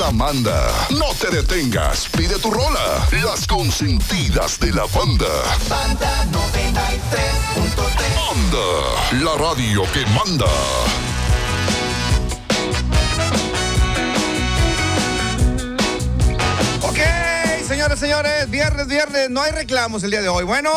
Amanda. No te detengas, pide tu rola. Las consentidas de la banda. Banda 93.3. Banda, la radio que manda. Ok, señores, viernes, no hay reclamos el día de hoy. Bueno,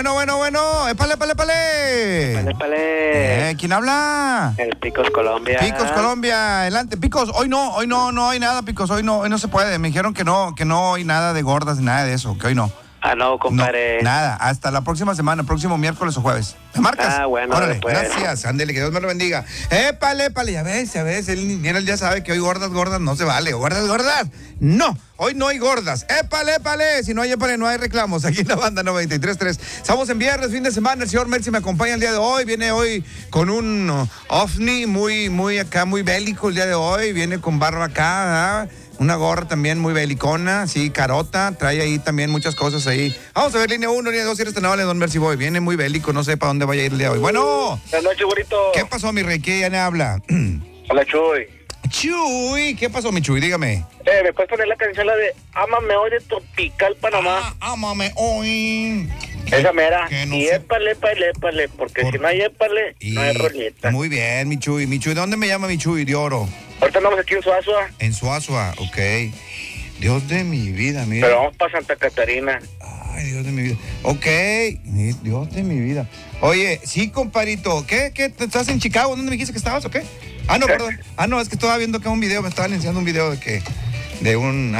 épale. ¿Quién habla? El Picos Colombia. Picos Colombia, adelante. Picos, hoy no hay nada, Picos, hoy no se puede. Me dijeron que no hay nada de gordas, nada de eso, que hoy no. Ah, no, compadre. No, nada, hasta la próxima semana, próximo miércoles o jueves. ¿Me marcas? Ah, bueno, órale, después. gracias, ándele, que Dios me lo bendiga. Épale, ya ves, él ya sabe que hoy gordas no se vale. Gordas, no, hoy no hay gordas. Épale, si no hay épale, no hay reclamos. Aquí en la banda 93.3. Estamos en viernes, fin de semana, el señor Mercy me acompaña el día de hoy, viene hoy con un ovni muy bélico el día de hoy, viene con barba acá, ¿verdad? Una gorra también muy belicona, sí, carota, trae ahí también muchas cosas ahí. Vamos a ver, línea 1, línea 2, si eres tan amable, don Mercy Boy. Viene muy bélico, no sé para dónde vaya a ir el día de hoy. Bueno. Buenas noches, güerito. ¿Qué pasó, mi rey? ¿Quién habla? Hola, Chuy. Chuy, ¿qué pasó, mi Chuy? Dígame. ¿Me puedes poner la canción, la de Ámame Hoy de Tropical Panamá? Ámame hoy. Esa mera. Que no Y sé. épale, porque si no hay épale, no hay rolita. Muy bien, mi Chuy. ¿De dónde me llama mi Chuy? De oro. Ahorita andamos aquí en Suazua, En Suazua, ok. Dios de mi vida, mira. pero vamos para Santa Catarina. Ay, Dios de mi vida. Ok, Dios de mi vida. Oye, sí, compadrito. ¿Qué? ¿Estás en Chicago? ¿Dónde me dijiste que estabas o qué? Ah, no, perdón. Ah, no, es que estaba viendo acá un video. Me estaban enseñando un video de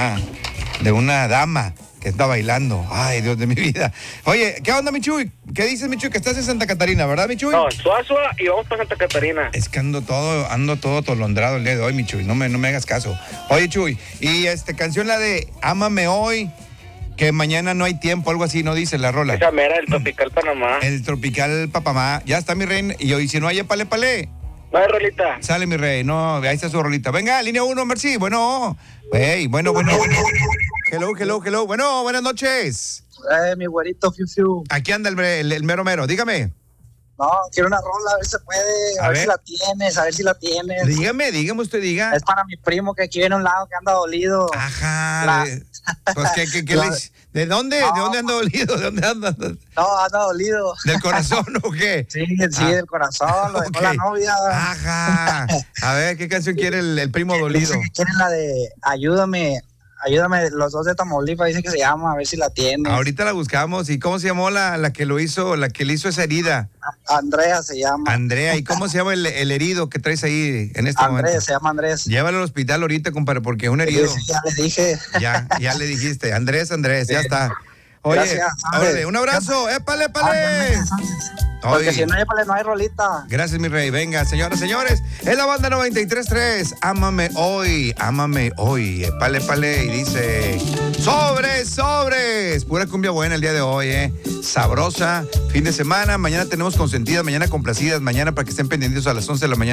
una dama que está bailando. Ay, Dios de mi vida. Oye, ¿qué onda, mi Chuy? ¿Qué dices, mi Chuy? Que estás en Santa Catarina, ¿verdad, mi Chuy? No, en Suazua y vamos para Santa Catarina. Es que ando todo atolondrado el día de hoy, mi Chuy. No me hagas caso. Oye, Chuy, y canción la de Ámame Hoy, que mañana no hay tiempo, algo así, ¿no dice la rola? Esa mera, el Tropical Panamá. El Tropical Papamá. Ya está, mi rey. Y hoy, si no hay épale. No hay rolita. Sale, mi rey. No, ahí está su rolita. Venga, línea 1, Mercy. Bueno. Bueno. Hello. Bueno, buenas noches. Mi güerito, fiu. Aquí anda el mero. Dígame. No, quiero una rola, a ver si se puede, a ver si la tienes. Dígame, usted diga. Es para mi primo que aquí viene a un lado que anda dolido. Ajá. Pues, ¿de dónde? No. ¿De dónde anda dolido? ¿De dónde anda? No, anda dolido. ¿Del corazón o qué? Sí, del corazón, lo dejó Ok. la novia. Ajá. A ver, ¿qué canción quiere el primo dolido? Dice que quieren la de Ayúdame, los dos de Tamaulipas, dice que se llama, a ver si la tienes. Ahorita la buscamos. ¿Y cómo se llamó la que lo hizo, la que le hizo esa herida? Andrea se llama. Andrea. ¿Y cómo se llama el herido que traes ahí en este momento? Se llama Andrés. Llévalo al hospital ahorita, compadre, porque es un herido. Sí, ya le dije. Ya le dijiste. Andrés, ya está. Oye, Gracias, órale, un abrazo. ¡Épale! Porque si no hay épale, no hay rolita. Gracias, mi rey. Venga, señores. Es la banda 93.3. Ámame hoy. Épale. Y dice: ¡Sobres! Pura cumbia buena el día de hoy, sabrosa. Fin de semana. Mañana tenemos consentidas, mañana complacidas. Mañana para que estén pendientes a las 11 de la mañana.